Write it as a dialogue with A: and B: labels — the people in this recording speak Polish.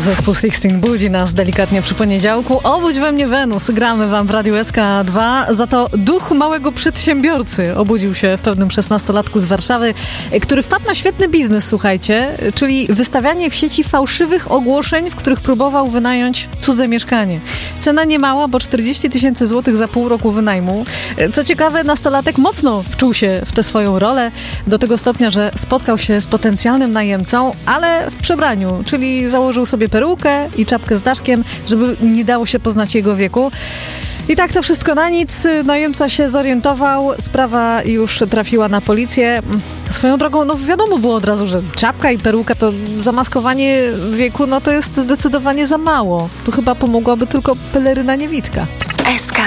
A: Zespół Sixteen budzi nas delikatnie przy poniedziałku. Obudź we mnie Wenus, gramy wam w Radiu SK2. Za to duch małego przedsiębiorcy obudził się w pewnym 16-latku z Warszawy, który wpadł na świetny biznes, słuchajcie, czyli wystawianie w sieci fałszywych ogłoszeń, w których próbował wynająć cudze mieszkanie. Cena niemała, bo 40 000 złotych za pół roku wynajmu. Co ciekawe, nastolatek mocno wczuł się w tę swoją rolę, do tego stopnia, że spotkał się z potencjalnym najemcą, ale w przebraniu, czyli założył sobie perukę i czapkę z daszkiem, żeby nie dało się poznać jego wieku. I tak to wszystko na nic. Najemca się zorientował, sprawa już trafiła na policję. Swoją drogą, wiadomo było od razu, że czapka i peruka to zamaskowanie wieku, to jest zdecydowanie za mało. Tu chyba pomogłaby tylko peleryna niewidka.
B: SK.